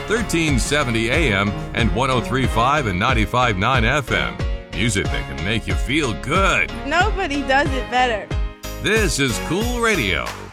1370 AM and 103.5 and 95.9 FM. Music that can make you feel good. Nobody does it better. This is Cool Radio.